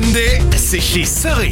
Hyundai, c'est chez Soré.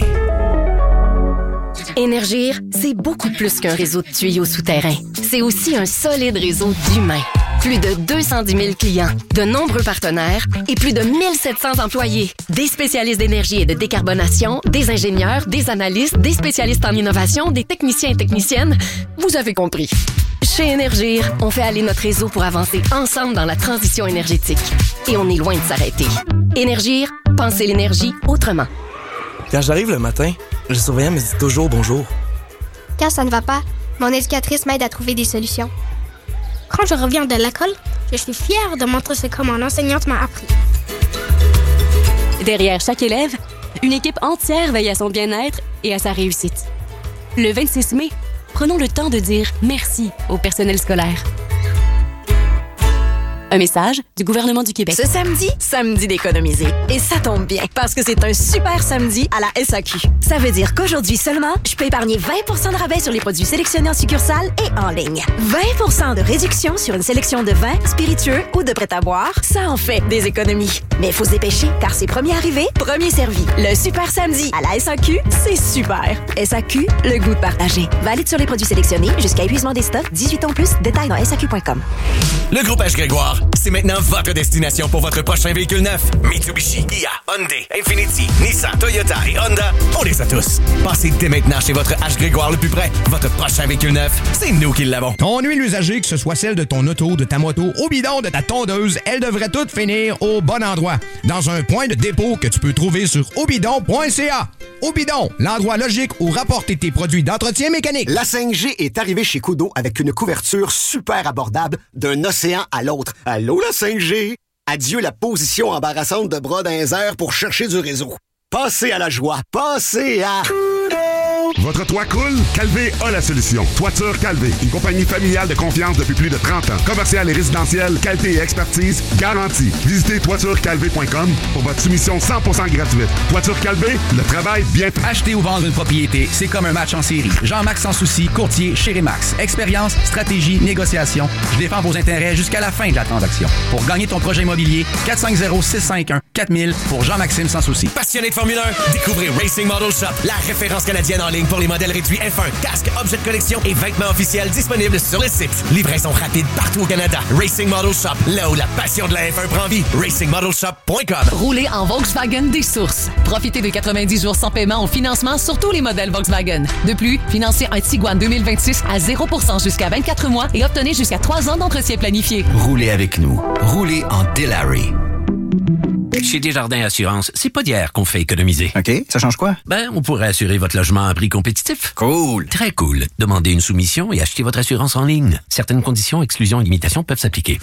Énergir, c'est beaucoup plus qu'un réseau de tuyaux souterrains. C'est aussi un solide réseau d'humains. Plus de 210 000 clients, de nombreux partenaires et plus de 1700 employés. Des spécialistes d'énergie et de décarbonation, des ingénieurs, des analystes, des spécialistes en innovation, des techniciens et techniciennes. Vous avez compris. Chez Énergir, on fait aller notre réseau pour avancer ensemble dans la transition énergétique. Et on est loin de s'arrêter. Énergir, pensez l'énergie autrement. Quand j'arrive le matin, le surveillant me dit toujours bonjour. Quand ça ne va pas, mon éducatrice m'aide à trouver des solutions. Quand je reviens de l'école, je suis fière de montrer ce que mon enseignante m'a appris. Derrière chaque élève, une équipe entière veille à son bien-être et à sa réussite. Le 26 mai, prenons le temps de dire merci au personnel scolaire. Un message du gouvernement du Québec. Ce samedi d'économiser. Et ça tombe bien, parce que c'est un super samedi à la SAQ. Ça veut dire qu'aujourd'hui seulement, je peux épargner 20 de rabais sur les produits sélectionnés en succursale et en ligne. 20 de réduction sur une sélection de vins, spiritueux ou de prêt-à-boire. Ça en fait des économies. Mais il faut se dépêcher, car c'est premier arrivé, premier servi. Le super samedi à la SAQ, c'est super. SAQ, le goût de partager. Valide sur les produits sélectionnés jusqu'à épuisement des stocks. 18 ans plus, détails dans SAQ.com. Le groupe H. Grégoire, c'est maintenant votre destination pour votre prochain véhicule neuf. Mitsubishi, Kia, Hyundai, Infiniti, Nissan, Toyota et Honda, on les a tous. Passez dès maintenant chez votre H. Grégoire le plus près. Votre prochain véhicule neuf, c'est nous qui l'avons. Ton huile usagée, que ce soit celle de ton auto, de ta moto, au bidon, de ta tondeuse, elle devrait toutes finir au bon endroit. Dans un point de dépôt que tu peux trouver sur obidon.ca. Obidon, l'endroit logique où rapporter tes produits d'entretien mécanique. La 5G est arrivée chez Kudo avec une couverture super abordable d'un océan à l'autre. Allô, la 5G? Adieu la position embarrassante de bras dans les airs pour chercher du réseau. Passez à la joie. Passez à... Votre toit coule? Calvé a la solution. Toiture Calvé, une compagnie familiale de confiance depuis plus de 30 ans. Commercial et résidentiel, qualité et expertise garantie. Visitez toiturecalvé.com pour votre soumission 100% gratuite. Toiture Calvé, le travail bien fait. Acheter ou vendre une propriété, c'est comme un match en série. Jean-Max Sans Souci, courtier chez Remax. Expérience, stratégie, négociation. Je défends vos intérêts jusqu'à la fin de la transaction. Pour gagner ton projet immobilier, 450-651-4000 pour Jean-Maxime Sans Souci. Passionné de Formule 1, découvrez Racing Model Shop, la référence canadienne en ligne pour les modèles réduits F1, casques, objets de collection et vêtements officiels disponibles sur le site. Livraison rapide partout au Canada. Racing Model Shop, là où la passion de la F1 prend vie. RacingModelShop.com. Roulez en Volkswagen des sources. Profitez de 90 jours sans paiement au financement sur tous les modèles Volkswagen. De plus, financez un Tiguan 2026 à 0% jusqu'à 24 mois et obtenez jusqu'à 3 ans d'entretien planifié. Roulez avec nous. Roulez en Delary. Chez Desjardins Assurance, c'est pas d'hier qu'on fait économiser. OK, ça change quoi? Ben, on pourrait assurer votre logement à prix compétitif. Cool. Très cool. Demandez une soumission et achetez votre assurance en ligne. Certaines conditions, exclusions et limitations peuvent s'appliquer.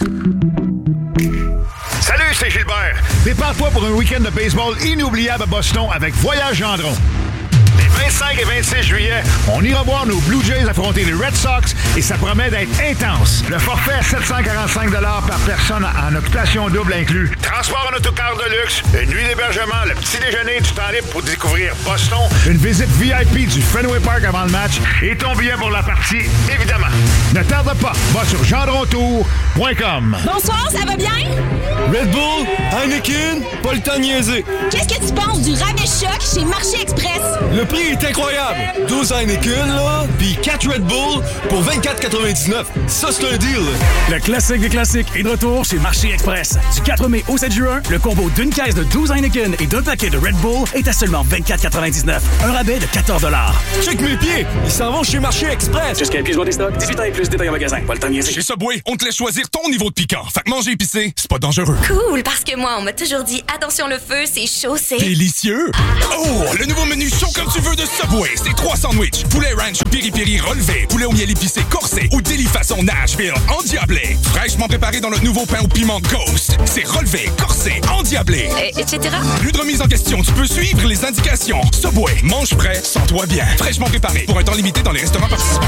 Salut, c'est Gilbert. Prépare-toi pour un week-end de baseball inoubliable à Boston avec Voyage Gendron. Les 25 et 26 juillet, on ira voir nos Blue Jays affronter les Red Sox et ça promet d'être intense. Le forfait à 745 $ par personne en occupation double inclus. Transport en autocar de luxe, une nuit d'hébergement, le petit déjeuner du temps libre pour découvrir Boston, une visite VIP du Fenway Park avant le match et ton billet pour la partie, évidemment. Ne tarde pas, va sur gendrontour.com. Bonsoir, ça va bien? Red Bull, Heineken, pas le temps de niaiser. Qu'est-ce que tu penses du rabais choc chez Marché Express? Le prix est incroyable. 12 Heineken, là, puis 4 Red Bull pour 24,99. Ça, c'est un deal. Le classique des classiques est de retour chez Marché Express. Du 4 mai au 7 juin, le combo d'une caisse de 12 Heineken et d'un paquet de Red Bull est à seulement 24,99. Un rabais de 14 $. Check mes pieds, ils s'en vont chez Marché Express. Jusqu'à épuisement des stocks, 18 ans et plus, détail en magasin. Pas le temps de niaiser. Chez Subway, on te laisse choisir ton niveau de piquant. Fait que manger épicé, c'est pas dangereux. Cool, parce que moi, on m'a toujours dit, attention le feu, c'est chaud, c'est... Délicieux! Oh, le nouveau menu chaud comme tu veux de Subway. C'est 3 sandwichs, poulet ranch piri-piri relevé, poulet au miel épicé corsé ou délit façon Nashville endiablé. Fraîchement préparé dans le nouveau pain au piment Ghost. C'est relevé, corsé, endiablé. Etc. Plus de remise en question, tu peux suivre les indications. Subway, mange frais, sens-toi bien. Fraîchement préparé pour un temps limité dans les restaurants participants.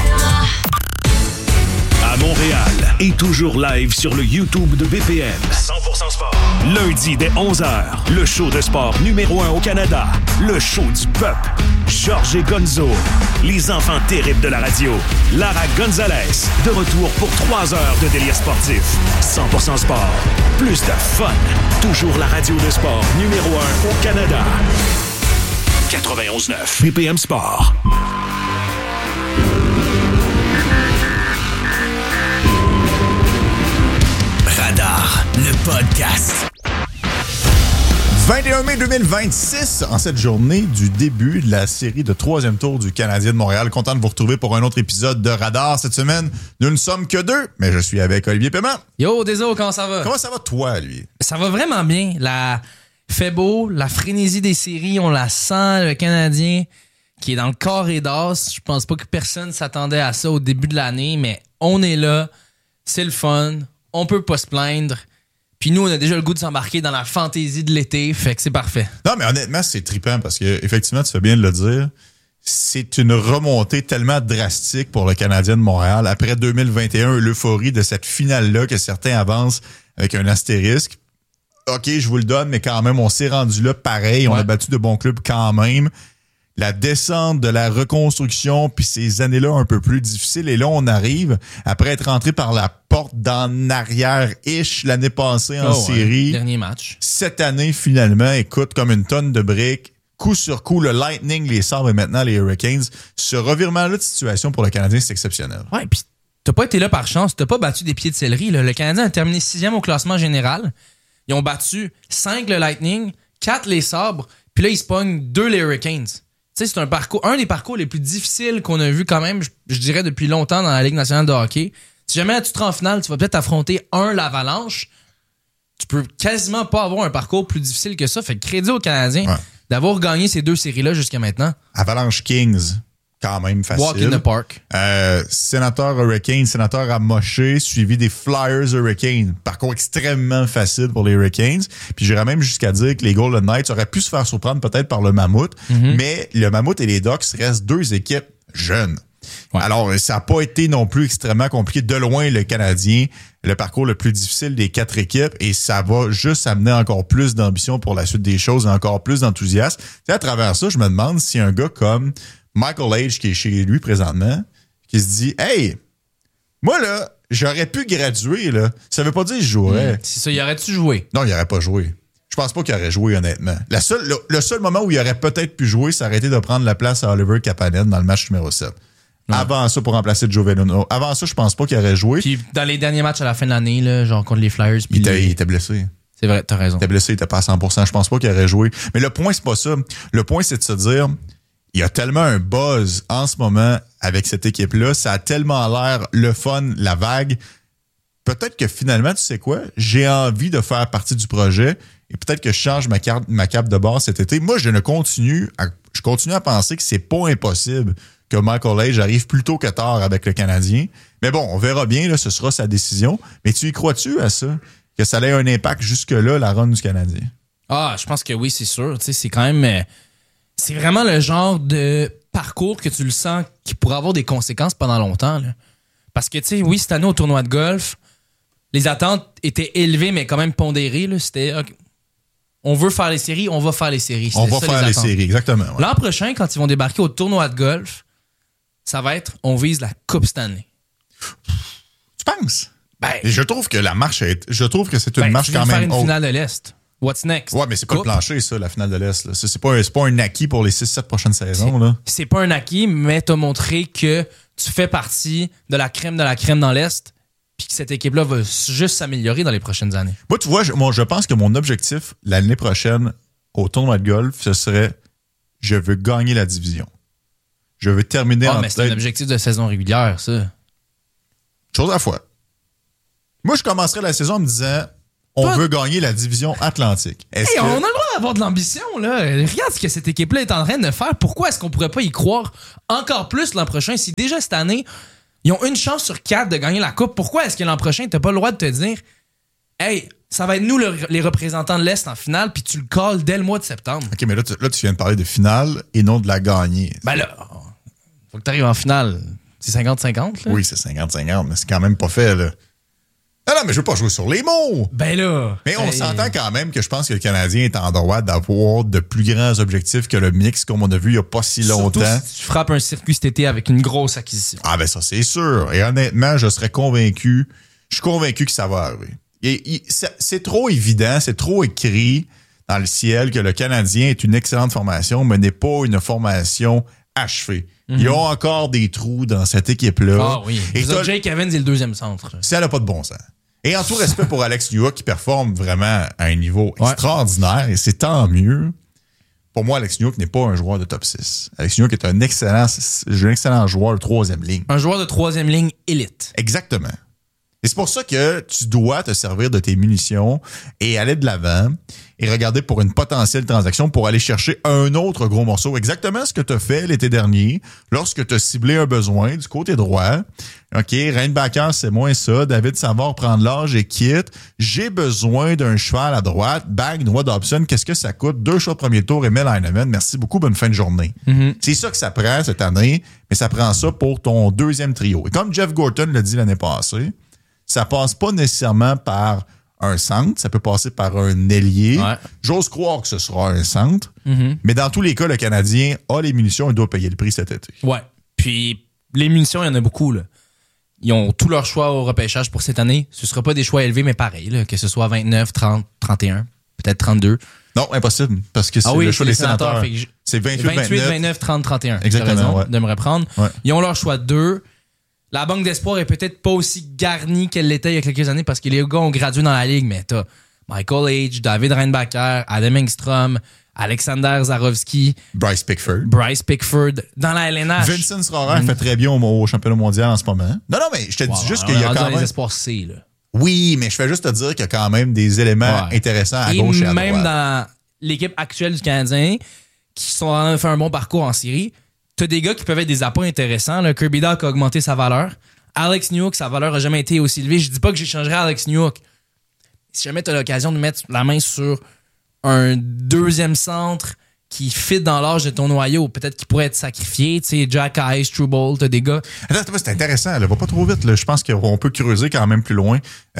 À Montréal et toujours live sur le YouTube de BPM. 100% sport. Lundi dès 11h, le show de sport numéro 1 au Canada. Le show du peuple. Georges et Gonzo. Les enfants terribles de la radio. Lara Gonzalez. De retour pour 3 heures de délire sportif. 100% sport. Plus de fun. Toujours la radio de sport numéro 1 au Canada. 91.9 BPM Sport. Radar, le podcast. 21 mai 2026, en cette journée du début de la série de 3e tour du Canadien de Montréal. Content de vous retrouver pour un autre épisode de Radar. Cette semaine, nous ne sommes que 2, mais je suis avec Olivier Paiement. Yo, désolé, comment ça va? Comment ça va toi, lui? Ça va vraiment bien. Fait beau, la frénésie des séries, on la sent, le Canadien qui est dans le corps et d'os. Je pense pas que personne s'attendait à ça au début de l'année, mais on est là, c'est le fun, on peut pas se plaindre. Puis nous, on a déjà le goût de s'embarquer dans la fantaisie de l'été, fait que c'est parfait. Non, mais honnêtement, c'est trippant parce que effectivement, tu fais bien de le dire. C'est une remontée tellement drastique pour le Canadien de Montréal. Après 2021, l'euphorie de cette finale-là que certains avancent avec un astérisque. OK, je vous le donne, mais quand même, on s'est rendu là pareil. On a battu de bons clubs quand même. La descente de la reconstruction, puis ces années-là un peu plus difficiles. Et là, on arrive, après être rentré par la porte d'en arrière-ish l'année passée en série. Dernier match. Cette année, finalement, écoute, comme une tonne de briques, coup sur coup, le Lightning, les Sabres et maintenant les Hurricanes. Ce revirement-là de situation pour le Canadien, c'est exceptionnel. Ouais, puis t'as pas été là par chance, t'as pas battu des pieds de céleri. Là. Le Canadien a terminé 6e au classement général. Ils ont battu 5 le Lightning, 4 les Sabres, puis là, ils se pognent 2 les Hurricanes. Tu sais, c'est un des parcours les plus difficiles qu'on a vu quand même, je dirais, depuis longtemps dans la Ligue nationale de hockey. Si jamais tu te rends en finale, tu vas peut-être affronter l'Avalanche. Tu peux quasiment pas avoir un parcours plus difficile que ça. Fait que crédit aux Canadiens d'avoir gagné ces 2 séries-là jusqu'à maintenant. Avalanche Kings, quand même facile. Walk in the park. Sénateur Hurricane, sénateur amoché, suivi des Flyers Hurricanes. Parcours extrêmement facile pour les Hurricanes. Puis j'irais même jusqu'à dire que les Golden Knights auraient pu se faire surprendre peut-être par le Mammouth. Mais le Mammouth et les Ducks restent 2 équipes jeunes. Ouais. Alors, ça n'a pas été non plus extrêmement compliqué. De loin, le Canadien, le parcours le plus difficile des 4 équipes, et ça va juste amener encore plus d'ambition pour la suite des choses et encore plus d'enthousiasme. Et à travers ça, je me demande si un gars comme Michael Age, qui est chez lui présentement, qui se dit « Hey, moi là, j'aurais pu graduer, là. Ça veut pas dire que je jouerais. » C'est ça, il aurait-tu joué? Non, il aurait pas joué. Je pense pas qu'il aurait joué, honnêtement. Le seul moment où il aurait peut-être pu jouer, ça aurait été de prendre la place à Oliver Kapanen dans le match numéro 7. Avant ça, pour remplacer Joe Veleno. Avant ça, je pense pas qu'il aurait joué. Puis dans les derniers matchs à la fin de l'année, là, genre contre les Flyers. Il était blessé. C'est vrai, t'as raison. Il était blessé, il était pas à 100%. Je pense pas qu'il aurait joué. Mais le point, c'est pas ça. Le point, c'est de se dire, il y a tellement un buzz en ce moment avec cette équipe-là. Ça a tellement l'air le fun, la vague. Peut-être que finalement, tu sais quoi? J'ai envie de faire partie du projet et peut-être que je change ma cape de base cet été. Moi, je continue à penser que c'est pas impossible que Michael Age arrive plus tôt que tard avec le Canadien. Mais bon, on verra bien, là, ce sera sa décision. Mais tu y crois-tu à ça? Que ça ait un impact jusque-là, la run du Canadien? Ah, je pense que oui, c'est sûr. Tu sais, c'est quand même... c'est vraiment le genre de parcours que tu le sens qui pourrait avoir des conséquences pendant longtemps. Là. Parce que, tu sais, oui, cette année au tournoi de golf, les attentes étaient élevées, mais quand même pondérées. Là. C'était... Okay, on veut faire les séries, on va faire les séries. On va faire les séries, exactement. Ouais. L'an prochain, quand ils vont débarquer au tournoi de golf, ça va être, on vise la Coupe Stanley. Tu penses? Ben, et je trouve que c'est une marche quand même haute. Tu viens de faire une finale de l'Est. What's next? Ouais, mais c'est pas le plancher, ça, la finale de l'Est. Là. C'est pas un acquis pour les 6-7 prochaines saisons. Là. C'est pas un acquis, mais t'as montré que tu fais partie de la crème dans l'Est, puis que cette équipe-là va juste s'améliorer dans les prochaines années. Moi, tu vois, je pense que mon objectif l'année prochaine au tournoi de golf, ce serait je veux gagner la division. Je veux terminer en mais c'est un objectif de saison régulière, ça. Chose à la fois. Moi, je commencerais la saison en me disant on veut gagner la division Atlantique. On a le droit d'avoir de l'ambition, là. Regarde ce que cette équipe-là est en train de faire. Pourquoi est-ce qu'on pourrait pas y croire encore plus l'an prochain? Si déjà cette année, ils ont une chance sur 4 de gagner la Coupe, pourquoi est-ce que l'an prochain, t'as pas le droit de te dire hey, ça va être nous les représentants de l'Est en finale, puis tu le calls dès le mois de septembre. OK, mais là, tu viens de parler de finale et non de la gagner. Ben là, faut que tu arrives en finale. C'est 50-50, là? Oui, c'est 50-50, mais c'est quand même pas fait, là. Non, mais je veux pas jouer sur les mots. Ben là. Mais on s'entend quand même que je pense que le Canadien est en droit d'avoir de plus grands objectifs que le mix, comme on a vu il y a pas si longtemps. Surtout si tu frappes un circuit cet été avec une grosse acquisition. Ah ben ça, c'est sûr. Et honnêtement, je suis convaincu que ça va arriver. C'est trop évident, c'est trop écrit. dans le ciel que le Canadien est une excellente formation, mais n'est pas une formation achevée. Mm-hmm. Ils ont encore des trous dans cette équipe-là. Ah oui. Et Jake Evans est le deuxième centre. Ça n'a pas de bon sens. Et en tout respect pour Alex Newhook, qui performe vraiment à un niveau extraordinaire, et c'est tant mieux. Pour moi, Alex Newhook n'est pas un joueur de top 6. Alex Newhook est un excellent joueur de troisième ligne. Un joueur de troisième ligne élite. Exactement. Et c'est pour ça que tu dois te servir de tes munitions et aller de l'avant et regarder pour une potentielle transaction pour aller chercher un autre gros morceau. Exactement ce que tu as fait l'été dernier lorsque tu as ciblé un besoin du côté droit. OK, Reinbacker, c'est moins ça. David Savard prend de l'âge et quitte. J'ai besoin d'un cheval à droite. Bang, Noah Dobson, qu'est-ce que ça coûte? 2 choix de premier tour et Mel Heinemann. Merci beaucoup, bonne fin de journée. Mm-hmm. C'est ça que ça prend cette année, mais ça prend ça pour ton deuxième trio. Et comme Jeff Gorton l'a dit l'année passée, ça passe pas nécessairement par un centre, ça peut passer par un ailier. Ouais. J'ose croire que ce sera un centre, mais dans tous les cas, le Canadien a les munitions et doit payer le prix cet été. Ouais. Puis les munitions, il y en a beaucoup, là. Ils ont tous leurs choix au repêchage pour cette année. Ce ne sera pas des choix élevés, mais pareil, là, que ce soit 29, 30, 31, peut-être 32. Non, impossible, parce que c'est le choix des sénateurs. C'est 28, 29, 30, 31. Exactement, raison de me reprendre. Ouais. Ils ont leur choix de 2. La banque d'espoir est peut-être pas aussi garnie qu'elle l'était il y a quelques années parce que les gars ont gradué dans la ligue, mais t'as Michael H., David Reinbacker, Adam Engstrom, Alexander Zarovski, Bryce Pickford. Dans la LNH. Vincent Srorer fait très bien au championnat mondial en ce moment. Non, mais je te dis juste qu'il y a quand même... les espoirs C, là. Oui, mais je fais juste te dire qu'il y a quand même des éléments intéressants à gauche et à droite. Même dans l'équipe actuelle du Canadien, qui sont fait un bon parcours en série, t'as des gars qui peuvent être des apports intéressants. Là. Kirby Dach a augmenté sa valeur. Alex Newhook, sa valeur n'a jamais été aussi élevée. Je dis pas que j'échangerais Alex Newhook. Si jamais t'as l'occasion de mettre la main sur un deuxième centre qui fit dans l'âge de ton noyau, peut-être qu'il pourrait être sacrifié. Tu sais, Jack Eyes, Struble, t'as des gars. Attends, c'est intéressant. Là. Va pas trop vite. Là. Je pense qu'on peut creuser quand même plus loin.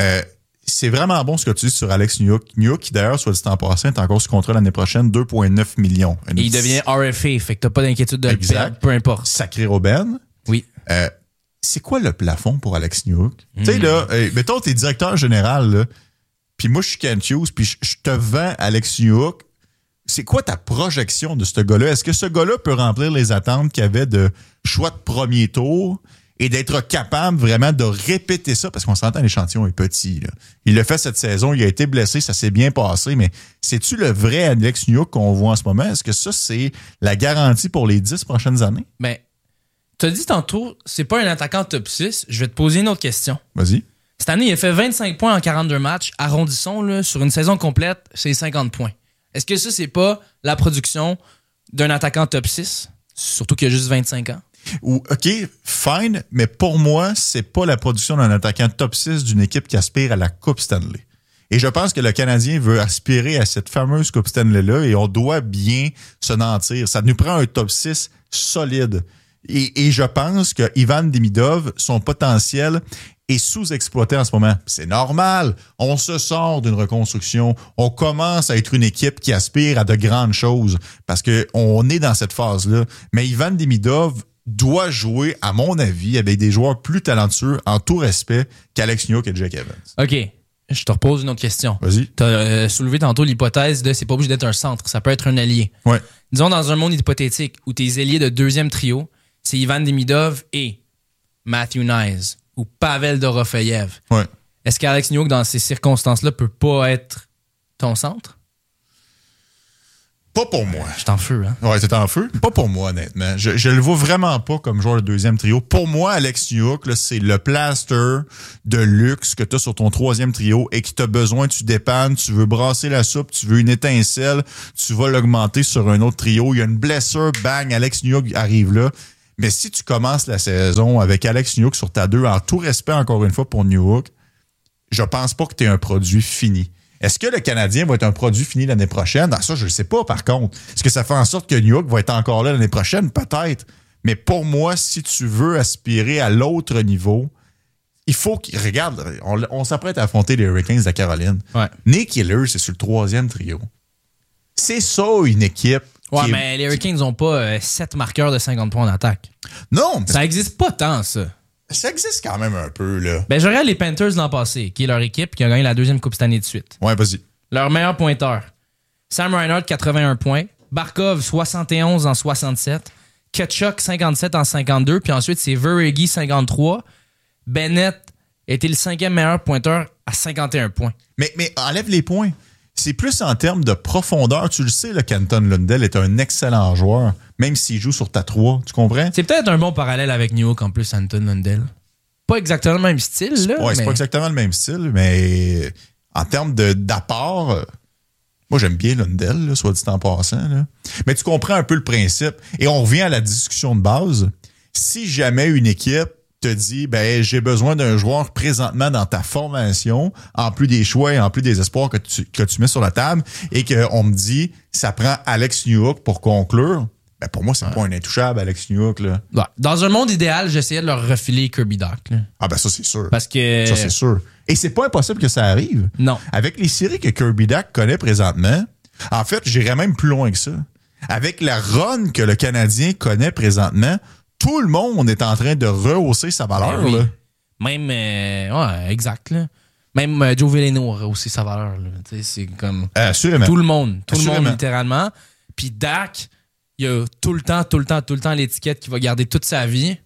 C'est vraiment bon ce que tu dis sur Alex Newhook. Newhook, qui d'ailleurs, soit dit en passant, est encore sous contrat l'année prochaine, 2,9 millions. Et il devient RFA, fait que t'as pas d'inquiétude de le perdre, peu importe. Sacré Robben. Oui. C'est quoi le plafond pour Alex Newhook? Tu sais, là, mettons, t'es directeur général, là, puis moi, je suis Kent Hughes, puis je te vends Alex Newhook. C'est quoi ta projection de ce gars-là? Est-ce que ce gars-là peut remplir les attentes qu'il y avait de choix de premier tour et d'être capable vraiment de répéter ça? Parce qu'on s'entend, l'échantillon est petit. Là. Il l'a fait cette saison, il a été blessé, ça s'est bien passé, mais c'est-tu le vrai Alex Newhook qu'on voit en ce moment? Est-ce que ça, c'est la garantie pour les 10 prochaines années? Ben, tu as dit tantôt, c'est pas un attaquant top 6. Je vais te poser une autre question. Vas-y. Cette année, il a fait 25 points en 42 matchs. Arrondissons, là, sur une saison complète, c'est 50 points. Est-ce que ça, c'est pas la production d'un attaquant top 6? Surtout qu'il a juste 25 ans. OK, fine, mais pour moi, c'est pas la production d'un attaquant top 6 d'une équipe qui aspire à la Coupe Stanley. Et je pense que le Canadien veut aspirer à cette fameuse Coupe Stanley-là et on doit bien se mentir. Ça nous prend un top 6 solide. Et je pense que Ivan Demidov, son potentiel est sous-exploité en ce moment. C'est normal. On se sort d'une reconstruction. On commence à être une équipe qui aspire à de grandes choses parce qu'on est dans cette phase-là. Mais Ivan Demidov doit jouer, à mon avis, avec des joueurs plus talentueux, en tout respect, qu'Alex Newhook et Jack Evans. OK. Je te repose une autre question. Vas-y. Tu as soulevé tantôt l'hypothèse de c'est pas obligé d'être un centre, ça peut être un allié. Ouais. Disons dans un monde hypothétique où tes ailiers de deuxième trio, c'est Ivan Demidov et Matthew Knies ou Pavel Dorofeyev. Ouais. Est-ce qu'Alex Newhook, dans ces circonstances-là, peut pas être ton centre? Pas pour moi. Je suis en feu, hein? Ouais, t'es en feu? Pas pour moi, honnêtement. Je le vois vraiment pas comme joueur de deuxième trio. Pour moi, Alex Newhook, là, c'est le plaster de luxe que t'as sur ton troisième trio et qui t'a besoin, tu dépannes, tu veux brasser la soupe, tu veux une étincelle, tu vas l'augmenter sur un autre trio. Il y a une blessure, bang, Alex Newhook arrive là. Mais si tu commences la saison avec Alex Newhook sur ta 2, en tout respect encore une fois pour Newhook, je pense pas que tu es un produit fini. Est-ce que le Canadien va être un produit fini l'année prochaine? Ça, je ne sais pas, par contre. Est-ce que ça fait en sorte que Newhook va être encore là l'année prochaine? Peut-être. Mais pour moi, si tu veux aspirer à l'autre niveau, il faut qu'il... Regarde, on s'apprête à affronter les Hurricanes de la Caroline. Ouais. Nick Hiller, c'est sur le troisième trio. C'est ça, une équipe. Ouais, mais les Hurricanes n'ont pas 7 marqueurs de 50 points en attaque. Non. Ça n'existe pas tant, ça. Ça existe quand même un peu, là. Ben, je regarde les Panthers l'an passé, qui est leur équipe, qui a gagné la deuxième Coupe Stanley de suite. Ouais, vas-y. Leur meilleur pointeur, Sam Reinhart, 81 points. Barkov, 71 en 67. Tkachuk, 57 en 52. Puis ensuite, c'est Verhaeghe, 53. Bennett était le 5e meilleur pointeur à 51 points. Mais enlève les points. C'est plus en termes de profondeur. Tu le sais, le Kenton Lundell est un excellent joueur, même s'il joue sur ta 3. Tu comprends? C'est peut-être un bon parallèle avec New York en plus, Anton Lundell. Pas exactement le même style, là. Ouais, c'est pas exactement le même style, mais en termes d'apport, moi, j'aime bien Lundell, là, soit dit en passant. Là. Mais tu comprends un peu le principe. Et on revient à la discussion de base. Si jamais une équipe te dit, ben, j'ai besoin d'un joueur présentement dans ta formation, en plus des choix et en plus des espoirs que tu mets sur la table, et qu'on me dit, ça prend Alex Newhook pour conclure, ben, pour moi, c'est pas un intouchable, Alex Newhook, là. Ouais. Dans un monde idéal, j'essayais de leur refiler Kirby Dach, là. Ah, ben, ça, c'est sûr. Parce que. Ça, c'est sûr. Et c'est pas impossible que ça arrive. Non. Avec les séries que Kirby Dach connaît présentement, en fait, j'irais même plus loin que ça. Avec la run que le Canadien connaît présentement, tout le monde est en train de rehausser sa valeur. Oui. Là. Même, ouais, exact. Là. Même Joe Veleno a rehaussé sa valeur. Là. C'est comme assurément. Tout le monde, Assurément. littéralement. Puis Dak, il y a tout le temps l'étiquette qui va garder toute sa vie.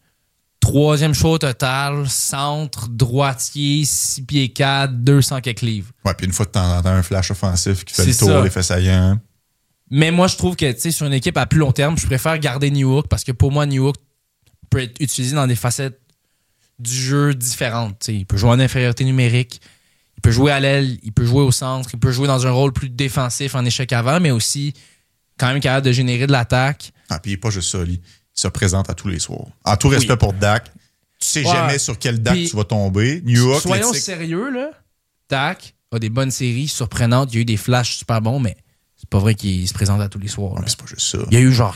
3e choix au total, centre, droitier, 6 pieds 4, 200 quelques livres. Ouais, puis une fois de temps en temps, un flash offensif qui fait C'est le tour, ça. l'effet saillant. Mais moi, je trouve que sur une équipe à plus long terme, je préfère garder Newhook parce que pour moi, Newhook peut être utilisé dans des facettes du jeu différentes. T'sais, il peut jouer en infériorité numérique, il peut jouer à l'aile, il peut jouer au centre, il peut jouer dans un rôle plus défensif en échec avant, mais aussi quand même capable de générer de l'attaque. Ah, puis il n'est pas juste ça, il se présente à tous les soirs. En tout respect pour Dak, tu sais jamais sur quel Dak tu vas tomber. Newhook, soyons sérieux, là. Dak a des bonnes séries surprenantes, il y a eu des flashs super bons, mais c'est pas vrai qu'il se présente à tous les soirs. Ouais, c'est pas juste ça. Il y a eu genre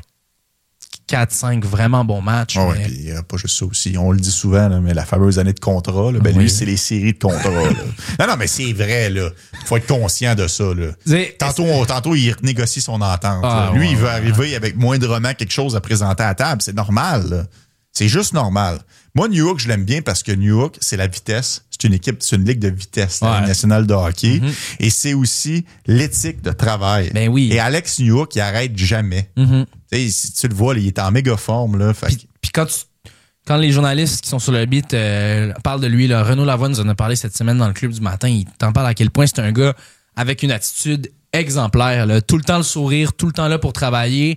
4-5 vraiment bons matchs. Ah ouais, puis il n'y a pas juste ça aussi. On le dit souvent, là, mais la fameuse année de contrat, là, ben lui, c'est les séries de contrats. Là. Non, mais c'est vrai, là. Il faut être conscient de ça. Là. Tantôt, il négocie son entente. Lui, il veut arriver avec moindrement quelque chose à présenter à la table. C'est normal. Là. C'est juste normal. Moi, Newhook, je l'aime bien parce que Newhook, c'est la vitesse. C'est une équipe, c'est une ligue de vitesse, la Ligue nationale de hockey. Mm-hmm. Et c'est aussi l'éthique de travail. Ben oui. Et Alex Newhook, il arrête jamais. Mm-hmm. Si tu le vois, là, il est en méga forme. Là, puis quand les journalistes qui sont sur le beat parlent de lui, là, Renaud Lavoie nous en a parlé cette semaine dans le club du matin, il t'en parle à quel point c'est un gars avec une attitude exemplaire. Là. Tout le temps le sourire, tout le temps là pour travailler.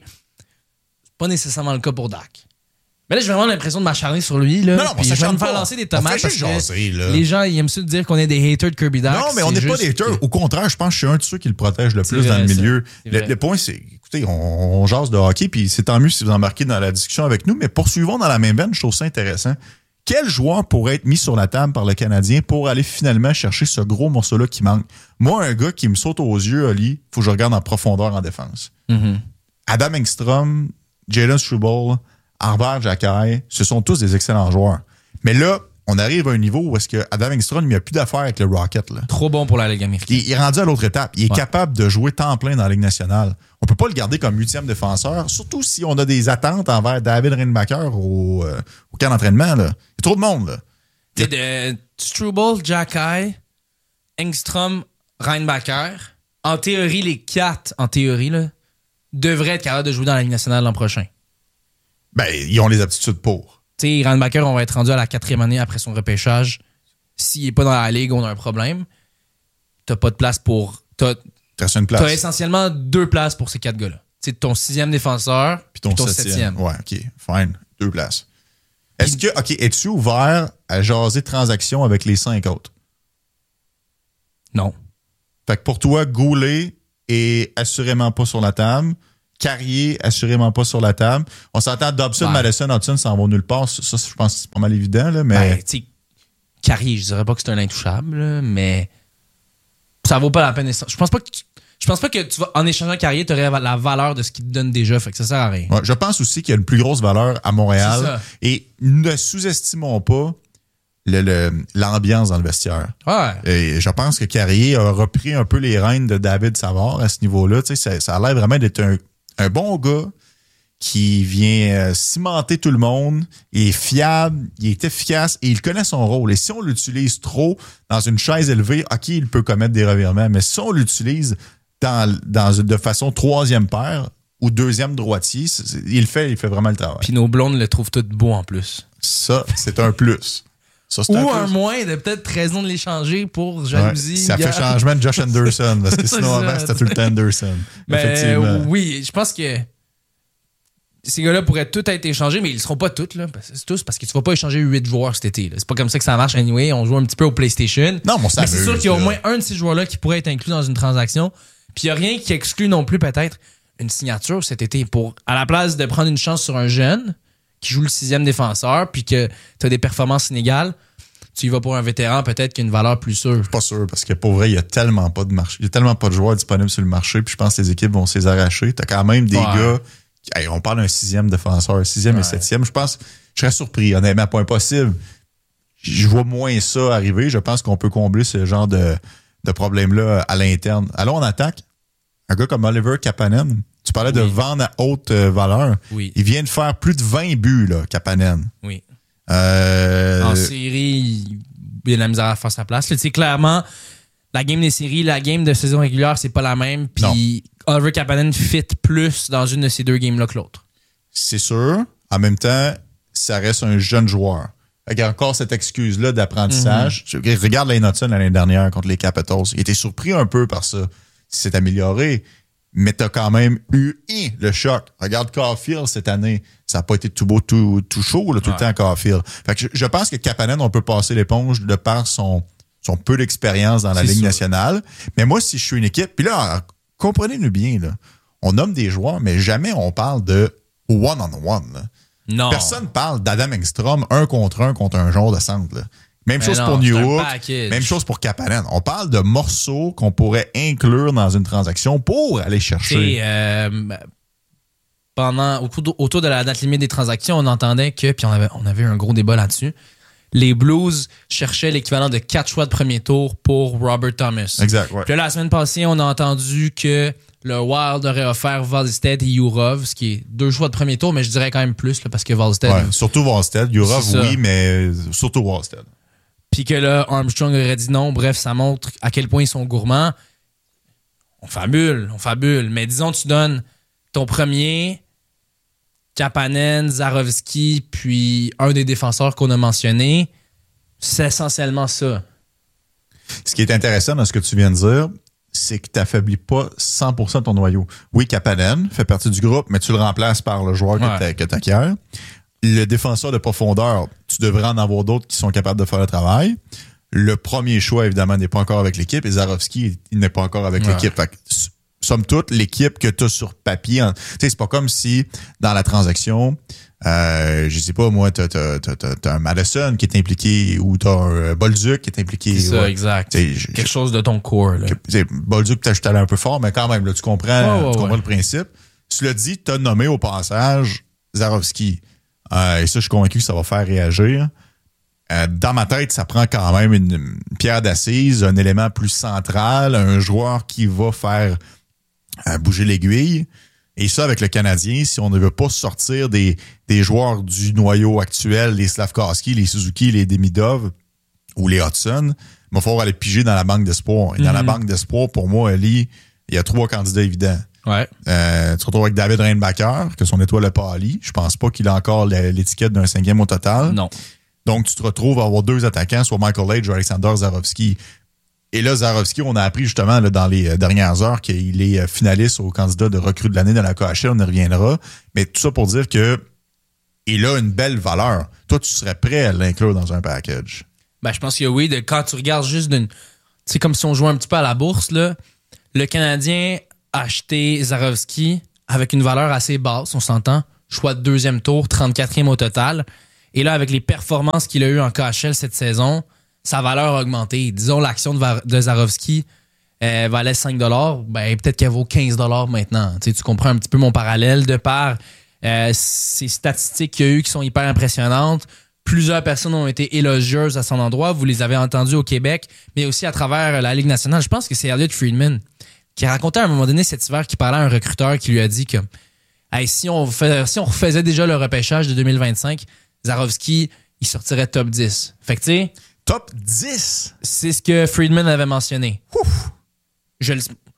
C'est pas nécessairement le cas pour Dak. Mais là, j'ai vraiment l'impression de m'acharner sur lui. Là, non, je vais me faire lancer des tomates parce que les gens ils aiment ça dire qu'on est des haters de Kirby Dach. Non, mais on n'est pas des haters. Au contraire, je pense que je suis un de ceux qui le protège le plus dans le milieu. Le point, c'est, écoutez, on jase de hockey, puis c'est tant mieux si vous embarquez dans la discussion avec nous, mais poursuivons dans la même veine, je trouve ça intéressant. Quel joueur pourrait être mis sur la table par le Canadien pour aller finalement chercher ce gros morceau-là qui manque? Moi, un gars qui me saute aux yeux, Oli, faut que je regarde en profondeur en défense. Mm-hmm. Adam Engstrom, Jalen Struble, Arber Xhekaj, ce sont tous des excellents joueurs. Mais là, on arrive à un niveau où est-ce que Adam Engstrom, il n'a plus d'affaires avec le Rocket. Là. Trop bon pour la Ligue américaine. Il est rendu à l'autre étape. Il est capable de jouer temps plein dans la Ligue nationale. On peut pas le garder comme 8e défenseur, surtout si on a des attentes envers David Reinbacher au camp d'entraînement. Là. Il y a trop de monde. Là. Struble, Xhekaj, Engstrom, Reinbacher, en théorie, les 4, là, devraient être capables de jouer dans la Ligue nationale l'an prochain. Ben, ils ont les aptitudes pour. Tu sais, Reinbacher, on va être rendu à la 4e année après son repêchage. S'il n'est pas dans la Ligue, on a un problème. T'as pas de place pour... T'as une essentiellement 2 places pour ces 4 gars-là. Tu sais, ton 6e défenseur puis ton 7e. Ouais, OK. Fine. 2 places. Es-tu ouvert à jaser transactions avec les 5 autres? Non. Fait que pour toi, Goulet est assurément pas sur la table. Carrier, assurément pas sur la table. On s'entend Dobson, Madison, Hudson s'en vont nulle part. Ça, je pense que c'est pas mal évident. Là, mais... tu sais, Carrier, je dirais pas que c'est un intouchable, là, mais ça vaut pas la peine. Je pense pas que tu vas, en échangeant Carrier, tu aurais la valeur de ce qu'il te donne déjà. Fait que ça sert à rien. Ouais, je pense aussi qu'il y a une plus grosse valeur à Montréal. Et ne sous-estimons pas l'ambiance dans le vestiaire. Ouais. Et je pense que Carrier a repris un peu les rênes de David Savard à ce niveau-là. Tu sais, ça a l'air vraiment d'être un bon gars qui vient cimenter tout le monde. Il est fiable, il est efficace et il connaît son rôle. Et si on l'utilise trop dans une chaise élevée, OK, il peut commettre des revirements. Mais si on l'utilise de façon troisième paire ou deuxième droitier, il fait vraiment le travail. Puis nos blondes le trouvent tout beau en plus. Ça, c'est un plus. Ça, c'est ou un moins de peut-être raison de l'échanger pour jalousie. Ouais, ça fait changement de Josh Anderson, parce que sinon, avant, c'était tout le temps Anderson. Effectivement. Oui, je pense que ces gars-là pourraient tous être échangés, mais ils ne seront pas tous, là. C'est tous parce que tu ne vas pas échanger 8 joueurs cet été. Là. C'est pas comme ça que ça marche anyway. On joue un petit peu au PlayStation. Non, mais c'est sûr qu'il y a au moins un de ces joueurs-là qui pourrait être inclus dans une transaction. Puis il n'y a rien qui exclut non plus peut-être une signature cet été pour, à la place de prendre une chance sur un jeune qui joue le 6e défenseur puis que tu as des performances inégales, tu y vas pour un vétéran peut-être qui a une valeur plus sûre. Je suis pas sûr parce que pour vrai, il y a tellement pas de marché. Il y a tellement pas de joueurs disponibles sur le marché puis je pense que les équipes vont se les arracher. Tu as quand même des gars... Hey, on parle d'un 6e défenseur, 6e et 7e. Je pense, je serais surpris, honnêtement, pas impossible. Je vois moins ça arriver. Je pense qu'on peut combler ce genre de problème-là à l'interne. Allons en attaque. Un gars comme Oliver Kapanen, tu parlais de vendre à haute valeur. Oui. Il vient de faire plus de 20 buts, là, Kapanen. Oui. En série, il a de la misère à faire sa place. Tu sais, clairement, la game des séries, la game de saison régulière, c'est pas la même. Puis Oliver Kapanen fit plus dans une de ces deux games-là que l'autre. C'est sûr. En même temps, ça reste un jeune joueur. Il y a encore cette excuse-là d'apprentissage. Regarde Lane Hudson l'année dernière contre les Capitals. Il était surpris un peu par ça. C'est amélioré. Mais t'as quand même eu le choc. Regarde Caulfield cette année. Ça n'a pas été tout beau, tout chaud là, tout le temps à Caulfield. Fait que je pense que Kapanen, on peut passer l'éponge de par son peu d'expérience dans la Ligue nationale. Mais moi, si je suis une équipe, puis là, comprenez-nous bien, là, on nomme des joueurs, mais jamais on parle de one-on-one. Là. Non. Personne parle d'Adam Engstrom 1 contre un joueur de centre. Là. Même chose pour Newhook, même chose pour Kapanen. On parle de morceaux qu'on pourrait inclure dans une transaction pour aller chercher. Autour de la date limite des transactions, on entendait que, puis on avait un gros débat là-dessus, les Blues cherchaient l'équivalent de 4 choix de premier tour pour Robert Thomas. Exact, ouais. Puis là, la semaine passée, on a entendu que le Wild aurait offert Wallstedt et Yurov, ce qui est 2 choix de premier tour, mais je dirais quand même plus, là, parce que Wallstedt... Ouais, surtout Wallstedt. Yurov, oui, mais surtout Wallstedt. Puis que là, Armstrong aurait dit non. Bref, ça montre à quel point ils sont gourmands. On fabule. Mais disons, tu donnes ton premier... Kapanen, Zarovski, puis un des défenseurs qu'on a mentionné, c'est essentiellement ça. Ce qui est intéressant dans ce que tu viens de dire, c'est que tu n'affaiblis pas 100% ton noyau. Oui, Kapanen fait partie du groupe, mais tu le remplaces par le joueur que tu acquiers. Le défenseur de profondeur, tu devrais en avoir d'autres qui sont capables de faire le travail. Le premier choix, évidemment, n'est pas encore avec l'équipe et Zarovski, il n'est pas encore avec l'équipe. Fait que, somme toute, l'équipe que tu as sur papier, c'est pas comme si dans la transaction, je sais pas, moi, t'as un Madison qui est impliqué ou t'as un Bolduc qui est impliqué. C'est ça, exact. Quelque chose de ton corps. Bolduc, peut-être je suis allé un peu fort, mais quand même, là, tu comprends, le principe. Cela dit, t'as nommé au passage Zarovski. Et ça, je suis convaincu que ça va faire réagir. Dans ma tête, ça prend quand même une pierre d'assise, un élément plus central, un joueur qui va faire bouger l'aiguille. Et ça, avec le Canadien, si on ne veut pas sortir des joueurs du noyau actuel, les Slavkovski, les Suzuki, les Demidov ou les Hudson, il va falloir aller piger dans la banque d'espoir. Et dans la banque d'espoir, pour moi, Ali, il y a 3 candidats évidents. Ouais. Tu te retrouves avec David Reinbacher, que son étoile n'est pas Ali. Je pense pas qu'il a encore l'étiquette d'un 5e au total. Non. Donc, tu te retrouves à avoir 2 attaquants, soit Michael Age ou Alexander Zarovski. Et là, Zarovski, on a appris justement là, dans les dernières heures qu'il est finaliste au candidat de recrue de l'année dans la KHL, on y reviendra. Mais tout ça pour dire que il a une belle valeur. Toi, tu serais prêt à l'inclure dans un package? Ben, je pense que oui. Quand tu regardes juste d'une... C'est comme si on jouait un petit peu à la bourse, là. Le Canadien a acheté Zarovski avec une valeur assez basse, on s'entend. Choix de 2e tour, 34e au total. Et là, avec les performances qu'il a eues en KHL cette saison, sa valeur a augmenté. Disons, l'action de Zarovski valait 5 $, ben, peut-être qu'elle vaut 15 $ maintenant. Tu comprends un petit peu mon parallèle de par ces statistiques qu'il y a eu qui sont hyper impressionnantes. Plusieurs personnes ont été élogieuses à son endroit. Vous les avez entendues au Québec, mais aussi à travers la Ligue nationale. Je pense que c'est Elliot Friedman qui racontait à un moment donné cet hiver qu'il parlait à un recruteur qui lui a dit que hey, si on refaisait déjà le repêchage de 2025, Zarovski, il sortirait top 10. Fait que tu sais... Top 10? C'est ce que Friedman avait mentionné. Ouf.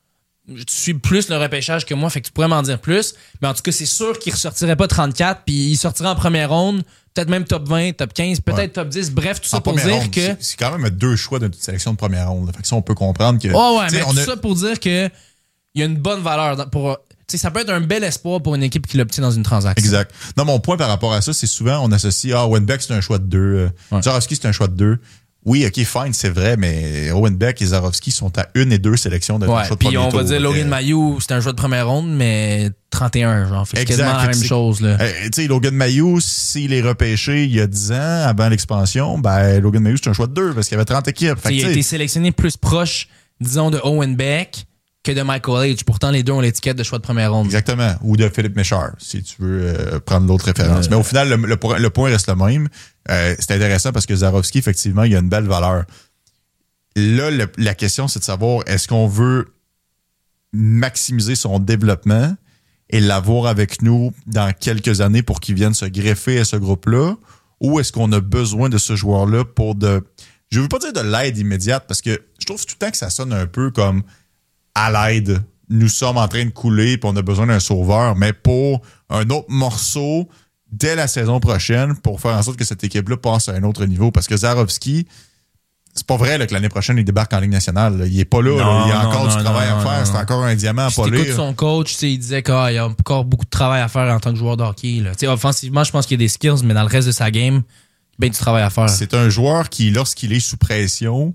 tu suis plus le repêchage que moi, fait que tu pourrais m'en dire plus. Mais en tout cas, c'est sûr qu'il ressortirait pas 34, puis il sortirait en première ronde, peut-être même top 20, top 15, peut-être top 10. Bref, tout ça pour dire ronde, que... C'est quand même 2 choix d'une sélection de première ronde. Fait que ça, on peut comprendre que... mais tout ça pour dire que il y a une bonne valeur pour... ça peut être un bel espoir pour une équipe qui l'obtient dans une transaction. Exact. Non, mon point par rapport à ça, c'est souvent, on associe, Owen Beck, c'est un choix de 2. Zarovski, c'est un choix de 2. Oui, OK, fine, c'est vrai, mais Owen Beck et Zarovski sont à 1 et 2 sélections de choix de premier tour. Puis on va dire Logan Mailloux, c'est un choix de première ronde, mais 31, genre. C'est quasiment la même chose, là. Tu sais, Logan Mailloux, s'il est repêché il y a 10 ans, avant l'expansion, Logan Mailloux, c'est un choix de 2 parce qu'il y avait 30 équipes. Il a été sélectionné plus proche, disons, de Owen Beck que de Michael H. Pourtant, les deux ont l'étiquette de choix de première ronde. Exactement. Ou de Philippe Méchard, si tu veux prendre l'autre référence. Mais au final, le point reste le même. C'est intéressant parce que Zarovski, effectivement, il a une belle valeur. Là, la question, c'est de savoir, est-ce qu'on veut maximiser son développement et l'avoir avec nous dans quelques années pour qu'il vienne se greffer à ce groupe-là? Ou est-ce qu'on a besoin de ce joueur-là pour je ne veux pas dire de l'aide immédiate parce que je trouve tout le temps que ça sonne un peu comme à l'aide. Nous sommes en train de couler et on a besoin d'un sauveur, mais pour un autre morceau dès la saison prochaine pour faire en sorte que cette équipe-là passe à un autre niveau. Parce que Zarovski, c'est pas vrai là, que l'année prochaine, il débarque en Ligue nationale. Là. Il est pas là. Il y a encore du travail à faire. C'est encore un diamant à polir. Si t'écoutes son coach, il disait qu'il y a encore beaucoup de travail à faire en tant que joueur de hockey. Là. Offensivement, je pense qu'il y a des skills, mais dans le reste de sa game, il y a bien du travail à faire. C'est un joueur qui, lorsqu'il est sous pression,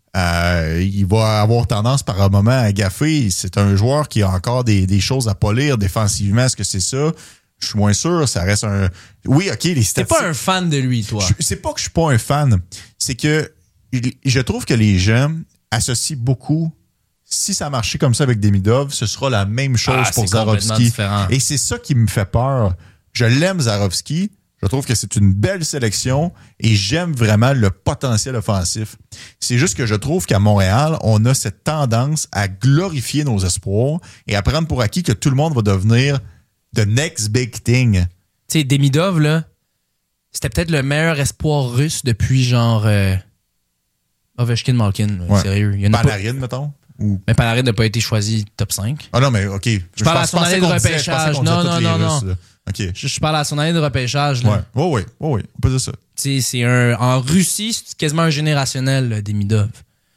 il va avoir tendance par un moment à gaffer. C'est un joueur qui a encore des choses à polir défensivement. Est-ce que c'est ça? Je suis moins sûr. Ça reste un... Oui, OK, les statistiques... T'es pas un fan de lui, toi? C'est pas que je suis pas un fan. C'est que je trouve que les gens associent beaucoup... Si ça marchait comme ça avec Demidov, ce sera la même chose pour Zarovski. Et c'est ça qui me fait peur. Je l'aime, Zarovski. Je trouve que c'est une belle sélection et j'aime vraiment le potentiel offensif. C'est juste que je trouve qu'à Montréal, on a cette tendance à glorifier nos espoirs et à prendre pour acquis que tout le monde va devenir the next big thing. Tu sais, Demidov, là, c'était peut-être le meilleur espoir russe depuis genre Ovechkin-Malkin. Sérieux. Panarin, mettons? Mais Panarin n'a pas été choisi top 5. Ah non, mais OK. Je parle à son année de repêchage. Non. Okay. Je parle à son année de repêchage. Là. Oui, on peut dire ça. En Russie, c'est quasiment un générationnel, là, Demidov.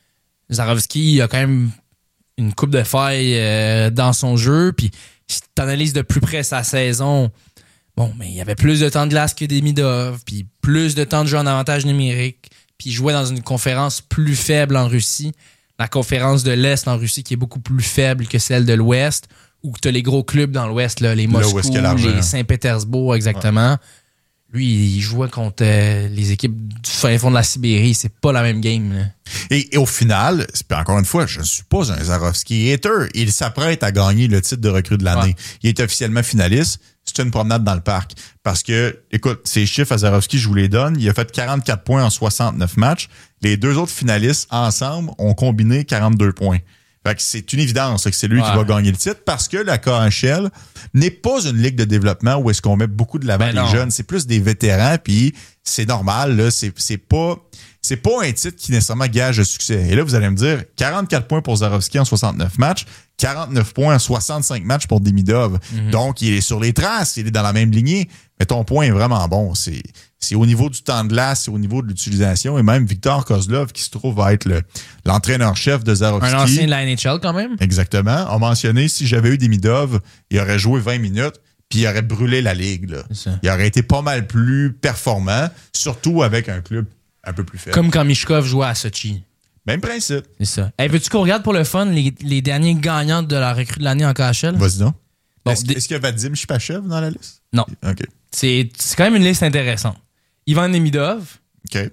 Zarovski a quand même une coupe de failles dans son jeu. Puis si tu analyses de plus près sa saison, mais il y avait plus de temps de glace que Demidov, puis plus de temps de jeu en avantage numérique, puis il jouait dans une conférence plus faible en Russie. La conférence de l'Est en Russie qui est beaucoup plus faible que celle de l'Ouest, où tu as les gros clubs dans l'Ouest, là, les Moscou, les Saint-Pétersbourg, exactement. Lui, il jouait contre les équipes du fin fond de la Sibérie. C'est pas la même game. Là. Et au final, encore une fois, je ne suis pas un Zarovski hater. Il s'apprête à gagner le titre de recrue de l'année. Il est officiellement finaliste. C'est une promenade dans le parc. Parce que, écoute, ces chiffres à Zarovski, je vous les donne. Il a fait 44 points en 69 matchs. Les deux autres finalistes, ensemble, ont combiné 42 points. Fait que c'est une évidence que c'est lui qui va gagner le titre parce que la KHL n'est pas une ligue de développement où est-ce qu'on met beaucoup de l'avant les jeunes. C'est plus des vétérans, puis c'est normal, là. C'est pas un titre qui nécessairement gage le succès. Et là, vous allez me dire, 44 points pour Zarovski en 69 matchs, 49 points en 65 matchs pour Demidov. Mm-hmm. Donc, il est sur les traces, il est dans la même lignée. Mais ton point est vraiment bon. C'est au niveau du temps de glace, c'est au niveau de l'utilisation. Et même Victor Kozlov, qui se trouve à être l'entraîneur-chef de Zarovski. Un ancien de la NHL quand même. Exactement. A mentionné, si j'avais eu Demidov, il aurait joué 20 minutes, puis il aurait brûlé la ligue. Là. Il aurait été pas mal plus performant, surtout avec un club un peu plus faible. Comme quand Mishkov jouait à Sochi. Même principe. C'est ça. Hey, veux-tu qu'on regarde pour le fun les derniers gagnants de la recrue de l'année en KHL? Vas-y donc. Est-ce qu'il y a Vadim Shipachev dans la liste? Non. OK. C'est quand même une liste intéressante. Ivan Demidov. OK.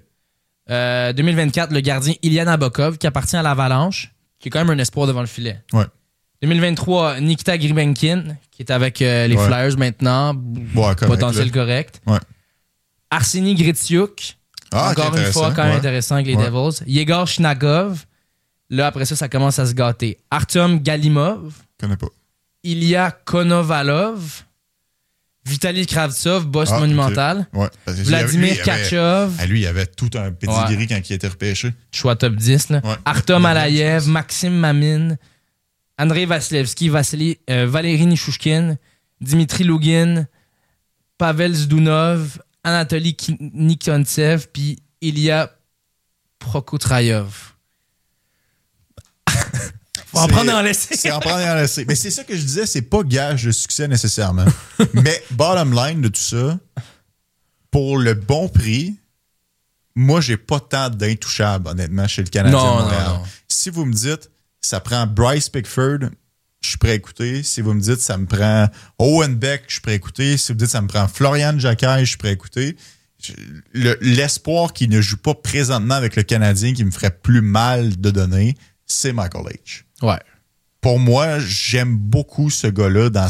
2024, le gardien Ilya Nabokov, qui appartient à l'Avalanche, qui est quand même un espoir devant le filet. Ouais. 2023, Nikita Gribenkin, qui est avec les Flyers maintenant. Potentiel correct. Ouais. Arseny Gritsuk. Encore une fois, quand même intéressant avec les Devils. Yegor Shinakov. Là, après ça commence à se gâter. Artem Galimov. Je connais pas. Ilya Konovalov. Vitaly Kravtsov, boss monumental. Okay. Ouais. Vladimir Kachov. Lui, il avait tout un pedigree quand il était repêché. Choix top 10. Là. Ouais. Artem Alayev, Maxime Mamine, Andrei Vasilevski, Valérie Nichushkin, Dimitri Lougin, Pavel Zdunov, Anatoly Nikotsev, puis Ilya Prokotrayov. Faut en prendre et en laisser. C'est en prendre et en laisser. Mais c'est ça que je disais, c'est pas gage de succès nécessairement. Mais bottom line de tout ça, pour le bon prix, moi, j'ai pas tant d'intouchables, honnêtement, chez le Canadien de Montréal. Non. Si vous me dites, ça prend Bryce Pickford, je suis prêt à écouter. Si vous me dites, ça me prend Owen Beck, je suis prêt à écouter. Si vous me dites, ça me prend Florian Jacquet, je suis prêt à écouter. L'espoir qui ne joue pas présentement avec le Canadien, qui me ferait plus mal de donner, c'est Michael H. Ouais. Pour moi, j'aime beaucoup ce gars-là dans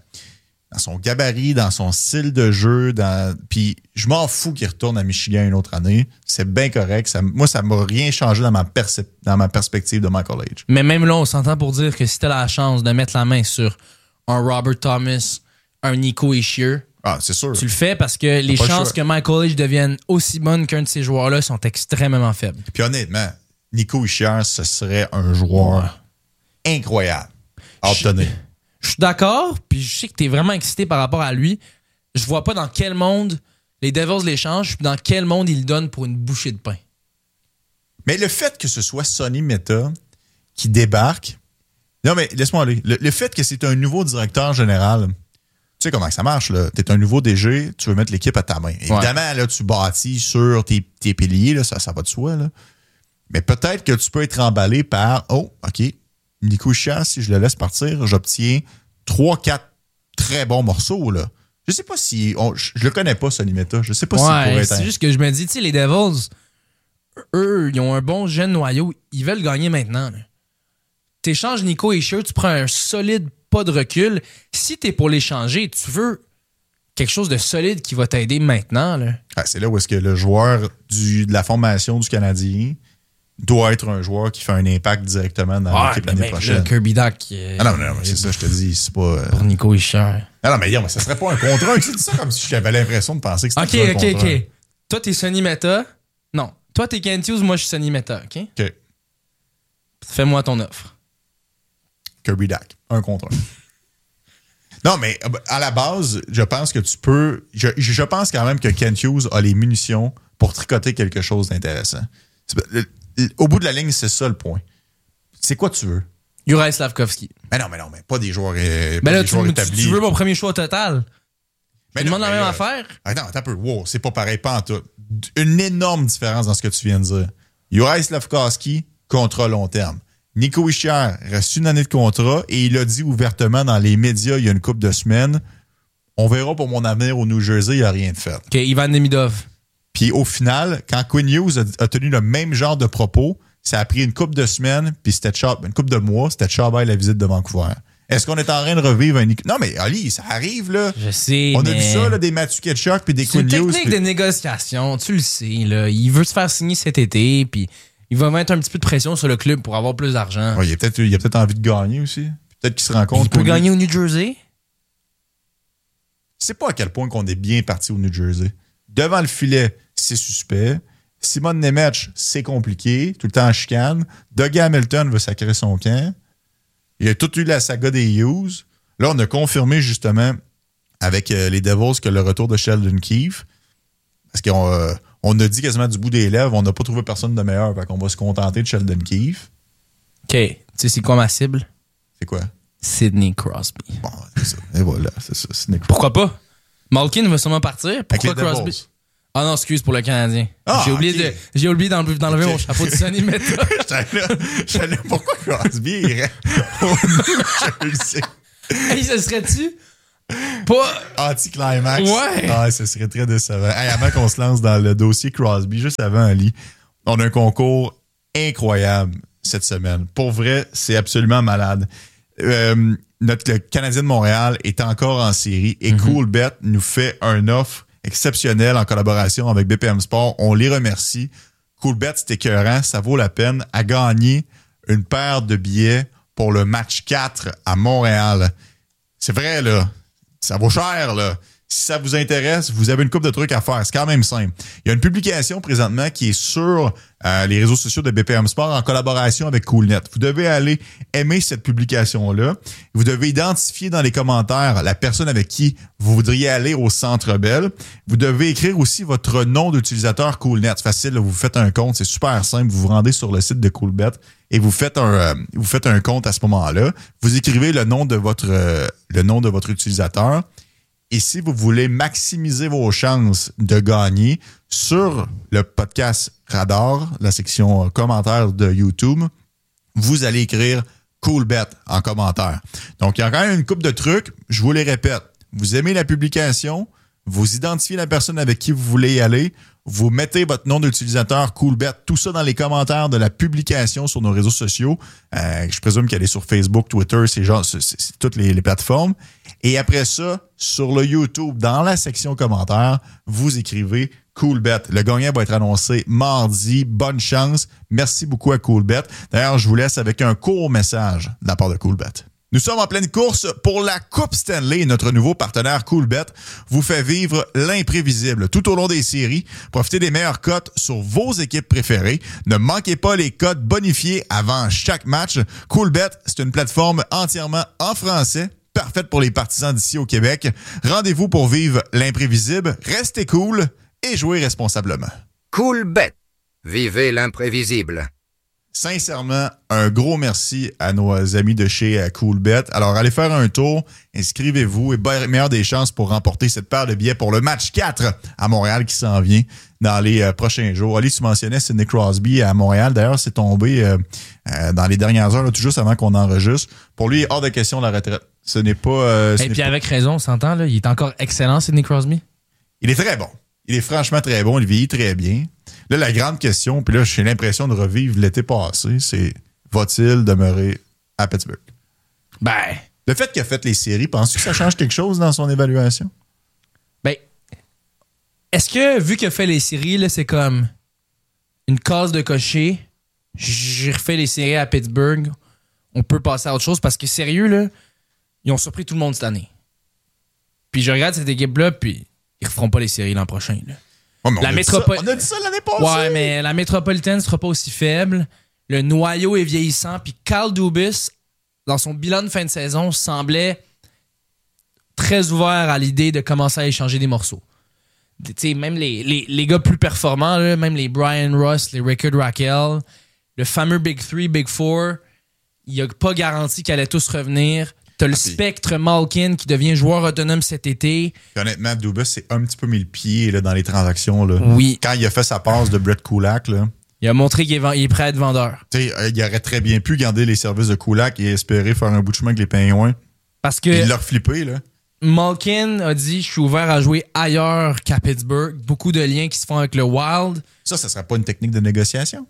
son gabarit, dans son style de jeu. Puis je m'en fous qu'il retourne à Michigan une autre année. C'est bien correct. Moi, ça m'a rien changé dans ma perspective de Michael H. Mais même là, on s'entend pour dire que si t'as la chance de mettre la main sur un Robert Thomas, un Nico Hischier, c'est sûr. Tu le fais parce que les chances que Michael H devienne aussi bonne qu'un de ces joueurs-là sont extrêmement faibles. Puis honnêtement, Nico Hischier, ce serait un joueur incroyable à obtenir. Je suis d'accord, puis je sais que t'es vraiment excité par rapport à lui. Je vois pas dans quel monde les Devils l'échangent, puis dans quel monde ils le donnent pour une bouchée de pain. Mais le fait que ce soit Sonny Mehta qui débarque... Non, mais laisse-moi aller. Le fait que c'est un nouveau directeur général... Tu sais comment ça marche, là. T'es un nouveau DG, tu veux mettre l'équipe à ta main. Évidemment, là, tu bâtis sur tes piliers, là, ça va de soi, là. Mais peut-être que tu peux être emballé par OK, Nico Hischier, si je le laisse partir, j'obtiens 3-4 très bons morceaux, là. Je sais pas si... je le connais pas, Sonny Mehta. Je sais pas s'il pourrait être... C'est juste que je me dis, tu sais, les Devils, eux, ils ont un bon jeune noyau. Ils veulent gagner maintenant, là. T'échanges Nico Hischier, tu prends un solide pas de recul. Si t'es pour l'échanger, tu veux quelque chose de solide qui va t'aider maintenant, là. C'est là où est-ce que le joueur de la formation du Canadien doit être un joueur qui fait un impact directement dans l'équipe l'année prochaine. Le Kirby Dach. Non, c'est ça, je te dis. C'est pas. Pour Nico Hischier. Non, mais ça serait pas un contrat. Tu dis ça comme si j'avais l'impression de penser que c'était un contrat. OK. Toi, t'es Sonny Mehta. Non. Toi, t'es Kent Hughes, moi, je suis Sonny Mehta. OK? Fais-moi ton offre. Kirby Dach. Un contre un. Non, mais à la base, je pense que tu peux... Je pense quand même que Kent Hughes a les munitions pour tricoter quelque chose d'intéressant. Au bout de la ligne, c'est ça le point. C'est quoi tu veux? Juraj Slafkovský. Mais non, pas des joueurs, joueurs établis. Tu veux mon premier choix au total? Tu demandes la même affaire? Attends un peu. Wow, c'est pas pareil, pas en tout. Une énorme différence dans ce que tu viens de dire. Juraj Slafkovský, contrat long terme. Nico Hischier reste une année de contrat et il a dit ouvertement dans les médias il y a une couple de semaines, on verra pour mon avenir au New Jersey, il n'y a rien de fait. OK, Ivan Demidov. Puis au final, quand Quinn Hughes a tenu le même genre de propos, ça a pris une couple de semaines, puis une couple de mois, c'était Chabay la visite de Vancouver. Est-ce qu'on est en train de revivre un... Non, mais Ali, ça arrive, là. Je sais, On a vu ça, là, des Matthew Tkachuk puis des Quinn Hughes. C'est une technique de négociation, tu le sais, là. Il veut se faire signer cet été, puis... Il va mettre un petit peu de pression sur le club pour avoir plus d'argent. Ouais, il a peut-être envie de gagner aussi. Peut-être qu'il se rend compte. Il peut gagner au New Jersey. Je sais pas à quel point qu'on est bien parti au New Jersey. Devant le filet, c'est suspect. Simon Nemec, c'est compliqué. Tout le temps en chicane. Doug Hamilton veut sacrer son camp. Il y a tout eu la saga des Hughes. Là, on a confirmé justement avec les Devils que le retour de Sheldon Keefe. Parce qu'on a dit quasiment du bout des lèvres, on n'a pas trouvé personne de meilleur. Fait qu'on va se contenter de Sheldon Keefe. OK. Tu sais, c'est quoi ma cible? C'est quoi? Sidney Crosby. Bon, c'est ça. Et voilà, c'est ça. Pourquoi pas? Malkin va sûrement partir. Pourquoi Crosby? Ah non, excuse pour le Canadien. J'ai oublié d'enlever mon chapeau de Sonny Mehta. J'allais pourquoi Crosby irait au New Jersey? Hey, ce serait-tu? Pas anti-climax. Ouais. Ah, ce serait très décevant. Hey, avant qu'on se lance dans le dossier Crosby, juste avant, Ali, on a un concours incroyable cette semaine. Pour vrai, c'est absolument malade. Le Canadien de Montréal est encore en série et Coolbet nous fait une offre exceptionnelle en collaboration avec BPM Sport. On les remercie. Coolbet, c'est écœurant. Ça vaut la peine à gagner une paire de billets pour le match 4 à Montréal. C'est vrai, là. Ça vaut cher, là. Si ça vous intéresse, vous avez une couple de trucs à faire. C'est quand même simple. Il y a une publication présentement qui est sur les réseaux sociaux de BPM Sport en collaboration avec CoolNet. Vous devez aller aimer cette publication-là. Vous devez identifier dans les commentaires la personne avec qui vous voudriez aller au Centre Bell. Vous devez écrire aussi votre nom d'utilisateur CoolNet. C'est facile, là, vous faites un compte, c'est super simple. Vous vous rendez sur le site de CoolBet et vous faites un compte à ce moment-là. Vous écrivez le nom de votre utilisateur. Et si vous voulez maximiser vos chances de gagner sur le podcast Radar, la section commentaires de YouTube, vous allez écrire CoolBet en commentaire. Donc, il y a quand même une couple de trucs. Je vous les répète. Vous aimez la publication, vous identifiez la personne avec qui vous voulez y aller, vous mettez votre nom d'utilisateur CoolBet, tout ça dans les commentaires de la publication sur nos réseaux sociaux. Je présume qu'elle est sur Facebook, Twitter, c'est toutes les plateformes. Et après ça, sur le YouTube, dans la section commentaires, vous écrivez CoolBet. Le gagnant va être annoncé mardi. Bonne chance. Merci beaucoup à CoolBet. D'ailleurs, je vous laisse avec un court message de la part de CoolBet. Nous sommes en pleine course pour la Coupe Stanley et notre nouveau partenaire CoolBet vous fait vivre l'imprévisible tout au long des séries. Profitez des meilleures cotes sur vos équipes préférées. Ne manquez pas les cotes bonifiées avant chaque match. CoolBet, c'est une plateforme entièrement en français, parfaite pour les partisans d'ici au Québec. Rendez-vous pour vivre l'imprévisible. Restez cool et jouez responsablement. CoolBet. Vivez l'imprévisible. Sincèrement, un gros merci à nos amis de chez CoolBet. Alors, allez faire un tour, inscrivez-vous et meilleure des chances pour remporter cette paire de billets pour le match 4 à Montréal qui s'en vient dans les prochains jours. Ali, tu mentionnais Sidney Crosby à Montréal. D'ailleurs, c'est tombé dans les dernières heures, là, tout juste avant qu'on enregistre. Pour lui, hors de question de la retraite. Ce n'est pas... Et puis avec raison, on s'entend, là, il est encore excellent, Sidney Crosby. Il est très bon. Il est franchement très bon. Il vieillit très bien. Là, la grande question, puis là, j'ai l'impression de revivre l'été passé, c'est va-t-il demeurer à Pittsburgh? Ben. Le fait qu'il a fait les séries, penses-tu que ça change quelque chose dans son évaluation? Ben. Est-ce que, vu qu'il a fait les séries, là, c'est comme une case de cocher, j'ai refait les séries à Pittsburgh, on peut passer à autre chose parce que, sérieux, là, ils ont surpris tout le monde cette année. Puis je regarde cette équipe-là, puis ils ne referont pas les séries l'an prochain, là. Ouais, on a dit ça l'année passée. Ouais, mais la métropolitaine ne sera pas aussi faible. Le noyau est vieillissant. Puis Kyle Dubas, dans son bilan de fin de saison, semblait très ouvert à l'idée de commencer à échanger des morceaux. T'sais, même les gars plus performants, là, même les Brian Rust, les Rickard Rakell, le fameux Big 3, Big 4, il n'y a pas garanti qu'ils allaient tous revenir. T'as le spectre Malkin qui devient joueur autonome cet été. Puis honnêtement, Dubas s'est un petit peu mis le pied là, dans les transactions. Là. Oui. Quand il a fait sa passe de Brett Kulak, là, il a montré qu'il est prêt à être vendeur. Il aurait très bien pu garder les services de Kulak et espérer faire un bout de chemin avec les Pingouins. Parce que il l'a reflippé. Là. Malkin a dit « Je suis ouvert à jouer ailleurs qu'à Pittsburgh. » Beaucoup de liens qui se font avec le Wild. Ça serait pas une technique de négociation?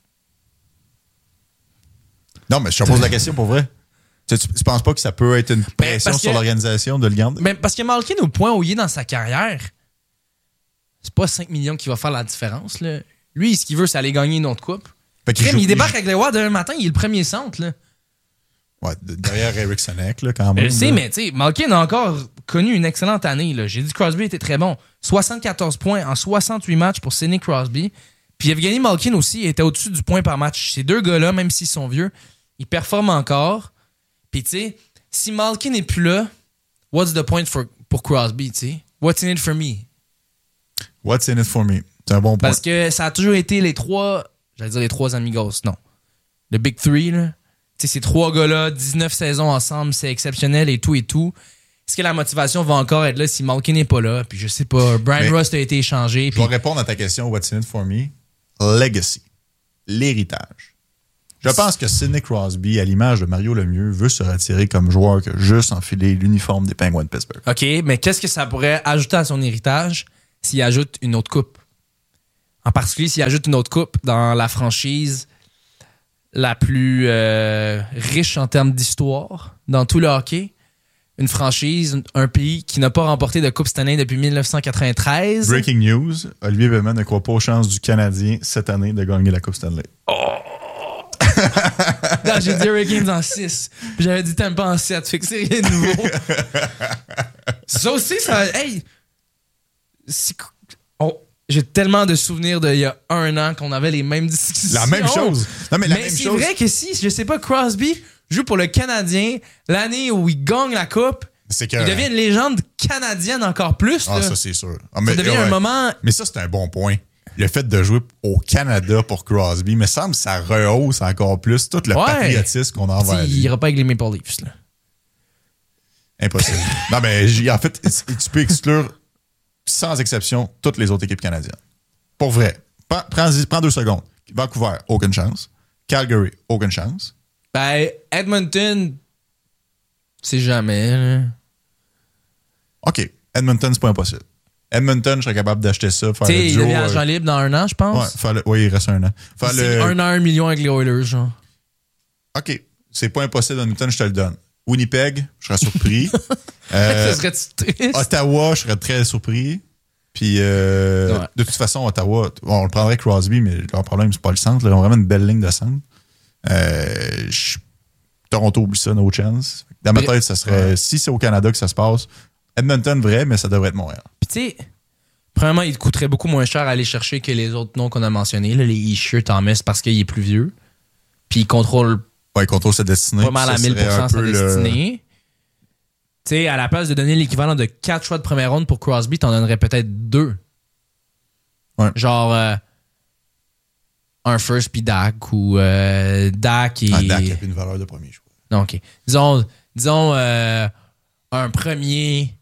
Non, mais je te pose la question pour vrai. Tu penses pas que ça peut être une pression sur l'organisation de le garder? Ben parce que Malkin, au point où il est dans sa carrière, c'est pas 5 millions qui va faire la différence. Là. Lui, ce qu'il veut, c'est aller gagner une autre coupe. Il débarque avec les Wild demain matin, il est le premier centre. Là. Ouais, derrière Eric Senek, là, quand même. Je sais, mais tu sais, Malkin a encore connu une excellente année. Là. J'ai dit que Crosby était très bon. 74 points en 68 matchs pour Sidney Crosby. Puis Evgeny Malkin aussi était au-dessus du point par match. Ces deux gars-là, même s'ils sont vieux, ils performent encore. Puis, tu sais, si Malkin n'est plus là, what's the point pour Crosby, tu sais? What's in it for me? What's in it for me? C'est un bon point. Parce que ça a toujours été les trois amigos, non. Le Big 3, là. Tu sais, ces trois gars-là, 19 saisons ensemble, c'est exceptionnel et tout et tout. Est-ce que la motivation va encore être là si Malkin n'est pas là? Puis je sais pas, Brian Rust a été échangé. Je vais répondre à ta question, what's in it for me? Legacy. L'héritage. Je pense que Sidney Crosby, à l'image de Mario Lemieux, veut se retirer comme joueur que juste enfiler l'uniforme des Penguins de Pittsburgh. OK, mais qu'est-ce que ça pourrait ajouter à son héritage s'il ajoute une autre coupe? En particulier, s'il ajoute une autre coupe dans la franchise la plus riche en termes d'histoire dans tout le hockey. Une franchise, un pays qui n'a pas remporté de Coupe Stanley depuis 1993. Breaking news, Olivier Veman ne croit pas aux chances du Canadien cette année de gagner la Coupe Stanley. Oh! Non, j'ai dit Hurricanes en 6. Puis j'avais dit Tampa en 7. Fait que c'est rien de nouveau. Ça aussi, ça. Hey! J'ai tellement de souvenirs d'il y a 1 an qu'on avait les mêmes discussions. La même chose. Non, mais c'est vrai que si, je sais pas, Crosby joue pour le Canadien l'année où il gagne la Coupe, il devient une légende canadienne encore plus. Ah, là. ça, c'est sûr. Ça devient un moment... Mais ça, c'est un bon point. Le fait de jouer au Canada pour Crosby, me semble que ça rehausse encore plus tout le patriotisme qu'on a envers lui. Il ira pas avec les Maple Leafs. Là. Impossible. Non, mais en fait, tu peux exclure sans exception toutes les autres équipes canadiennes. Pour vrai. Prends 2 secondes. Vancouver, aucune chance. Calgary, aucune chance. Ben, Edmonton, c'est jamais. Là. OK. Edmonton, c'est pas impossible. Edmonton, je serais capable d'acheter ça. Tu sais, il devient agent libre dans 1 an, je pense. Oui, il reste 1 an. C'est 1 an, 1 million avec les Oilers, genre. OK. C'est pas impossible, Edmonton, je te le donne. Winnipeg, je serais surpris. Ça serait triste. Ottawa, je serais très surpris. Puis, de toute façon, Ottawa, on le prendrait Crosby, mais leur problème, c'est pas le centre. Là. Ils ont vraiment une belle ligne de centre. Toronto, oublie ça, no chance. Dans ma tête, ça serait, si c'est au Canada que ça se passe, Edmonton, vrai, mais ça devrait être Montréal. Puis, tu sais, premièrement, il coûterait beaucoup moins cher à aller chercher que les autres noms qu'on a mentionnés, là, les Ishii, Thomas, parce qu'il est plus vieux. Puis, il contrôle. Ouais, il contrôle sa destinée. Pas mal à 1000% sa destinée. Tu sais, à la place de donner l'équivalent de 4 choix de première ronde pour Crosby, t'en donnerais peut-être 2. Ouais. Genre un first puis Dak ou Dak et... Dak a une valeur de premier choix. Non, OK. Disons un premier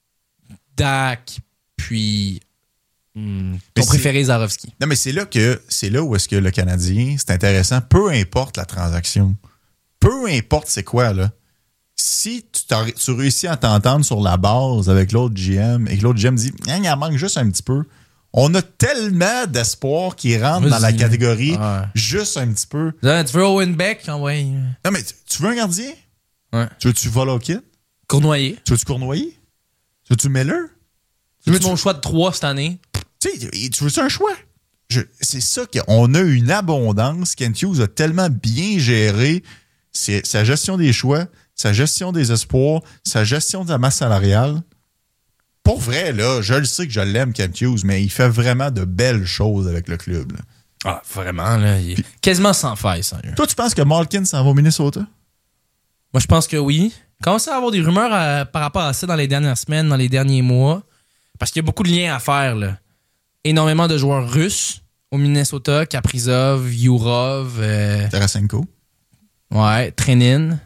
Dak puis ton préféré Zarovski. Non, mais c'est là où est-ce que le Canadien, c'est intéressant, peu importe la transaction, peu importe c'est quoi, là. Si tu réussis à t'entendre sur la base avec l'autre GM et que l'autre GM dit il en manque juste un petit peu, on a tellement d'espoir qui rentre dans la catégorie juste un petit peu. Tu veux Owen Beck? Ouais. Non, mais tu veux un gardien? Ouais. Tu veux-tu Volokin? Cournoyer. Tu veux-tu Cournoyer? Tu veux-tu Miller? Tu veux mon choix de 3 cette année? Tu veux-tu un choix? C'est ça qu'on a une abondance. Kent Hughes a tellement bien géré sa gestion des choix, sa gestion des espoirs, sa gestion de la masse salariale. Pour vrai, là, je le sais que je l'aime, Kent Hughes, mais il fait vraiment de belles choses avec le club. Là. Ah, vraiment, là. Il est quasiment sans faille, sérieux. Toi, tu penses que Malkin s'en va au Minnesota? Moi, je pense que oui. Commence à avoir des rumeurs par rapport à ça dans les dernières semaines, dans les derniers mois. Parce qu'il y a beaucoup de liens à faire, là. Énormément de joueurs russes au Minnesota, Kaprizov, Yurov. Tarasenko. Ouais, Trenin.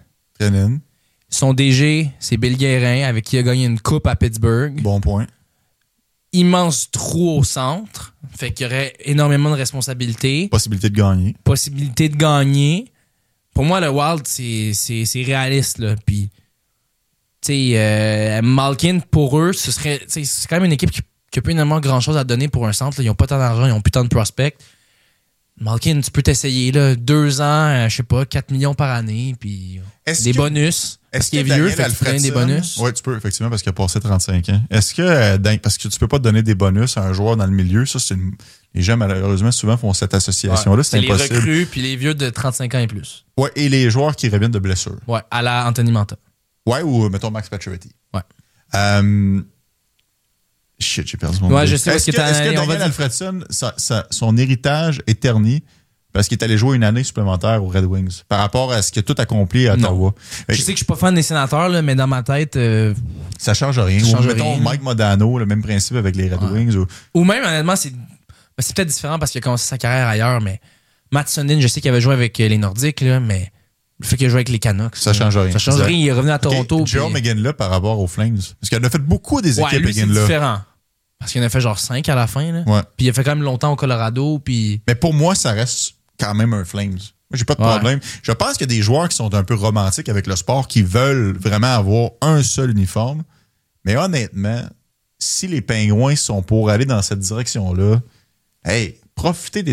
Son DG, c'est Bill Guérin, avec qui il a gagné une coupe à Pittsburgh. Bon point. Immense trou au centre. Fait qu'il y aurait énormément de responsabilités. Possibilité de gagner. Pour moi, le Wild, c'est réaliste, là. Puis, tu sais, Malkin, pour eux, c'est quand même une équipe qui n'a pas énormément grand-chose à donner pour un centre. Là. Ils n'ont pas tant d'argent, ils n'ont plus tant de prospects. Malkin, tu peux t'essayer, là, 2 ans, je sais pas, 4 millions par année, puis des bonus. Est-ce qu'il est vieux, fait que tu donnes des bonus? Oui, tu peux, effectivement, parce qu'il a passé 35 ans. Est-ce que, parce que tu peux pas te donner des bonus à un joueur dans le milieu, ça, c'est les gens, malheureusement, souvent font cette association-là, c'est impossible. Les recrues, puis les vieux de 35 ans et plus. Ouais, et les joueurs qui reviennent de blessures. Ouais, à la Anthony Manta. Ouais, ou, mettons, Max Pacioretty. Ouais. Shit, j'ai perdu mon nom. Ouais, je sais Est-ce que Daniel Alfredson, son héritage est terni parce qu'il est allé jouer une année supplémentaire aux Red Wings par rapport à ce qu'il a tout accompli à Ottawa? Je sais que je suis pas fan des Sénateurs, là, mais dans ma tête... ça change rien. Mettons Mike Modano, le même principe avec les Red Wings. Ou même, honnêtement, c'est peut-être différent parce qu'il a commencé sa carrière ailleurs, mais Matt Sundin, je sais qu'il avait joué avec les Nordiques, là, mais le fait qu'il a joué avec les Canucks... Ça change rien. Ça change rien. Il est revenu à Toronto. Joe McGinley par rapport aux Flames. Parce qu'il en a fait beaucoup des équipes lui, c'est McGinley. différent. Parce qu'il en a fait genre 5 à la fin. Là. Ouais. Puis il a fait quand même longtemps au Colorado. Puis... Mais pour moi, ça reste quand même un Flames. Moi, j'ai pas de problème. Je pense qu'il y a des joueurs qui sont un peu romantiques avec le sport, qui veulent vraiment avoir un seul uniforme. Mais honnêtement, si les Pingouins sont pour aller dans cette direction-là, hey, profitez des